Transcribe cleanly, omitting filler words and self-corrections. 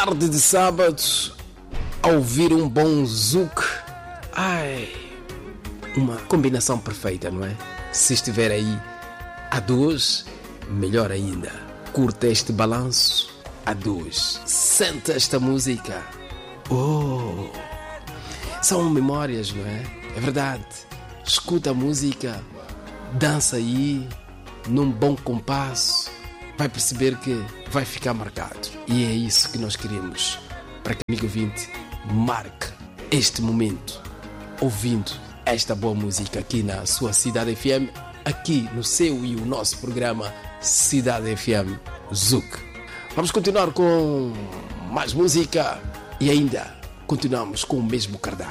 tarde de sábado a ouvir um bom zouk. Ai, uma combinação perfeita, não é? Se estiver aí a dois, melhor ainda. Curta este balanço a dois. Senta esta música. Oh, são memórias, não é? É verdade. Escuta a música, dança aí, num bom compasso. Vai perceber que vai ficar marcado. E é isso que nós queremos. Para que o amigo ouvinte marque este momento, ouvindo esta boa música aqui na sua Cidade FM, aqui no seu e o nosso programa Cidade FM Zouk. Vamos continuar com mais música e ainda continuamos com o mesmo cardápio.